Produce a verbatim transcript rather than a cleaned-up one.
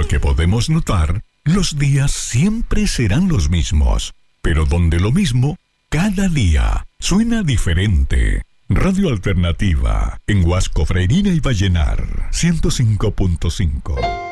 lo que podemos notar, los días siempre serán los mismos, pero donde lo mismo, cada día, suena diferente. Radio Alternativa, en Huasco, Freirina y Vallenar, ciento cinco punto cinco.